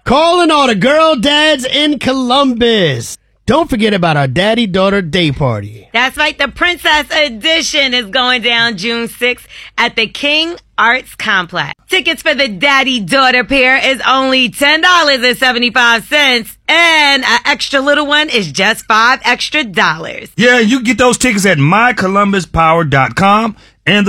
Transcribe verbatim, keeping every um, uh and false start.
Calling all the girl dads in Columbus. Don't forget about our daddy-daughter day party. That's right. The Princess Edition is going down June sixth at the King Arts Complex. Tickets for the daddy-daughter pair is only ten dollars and seventy-five cents, and an extra little one is just five extra dollars. Yeah, you can get those tickets at my columbus power dot com,